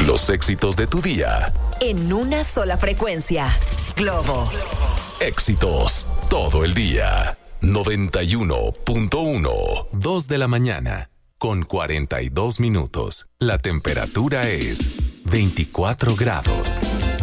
Los éxitos de tu día. En una sola frecuencia. Globo. Éxitos todo el día. 91.1. 2 de la mañana. Con 42 minutos. La temperatura es 24 grados.